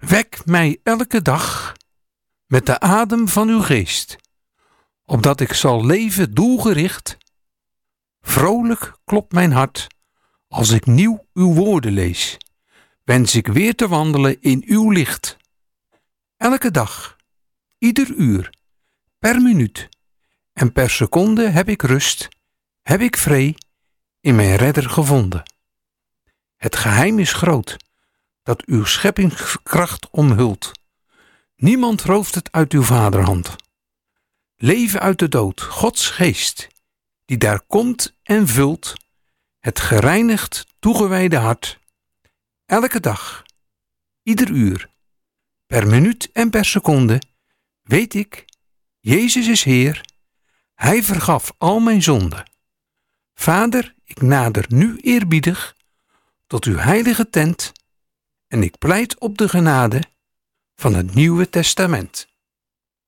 Wek mij elke dag met de adem van uw geest, opdat ik zal leven doelgericht. Vrolijk klopt mijn hart als ik nieuw uw woorden lees. Wens ik weer te wandelen in uw licht. Elke dag, ieder uur, per minuut en per seconde heb ik rust, heb ik vrede in mijn redder gevonden. Het geheim is groot, dat uw scheppingskracht omhult. Niemand rooft het uit uw vaderhand. Leven uit de dood, Gods geest, die daar komt en vult het gereinigd, toegewijde hart. Elke dag, ieder uur, per minuut en per seconde, weet ik, Jezus is Heer, Hij vergaf al mijn zonden. Vader, ik nader nu eerbiedig tot uw heilige tent en ik pleit op de genade van het Nieuwe Testament.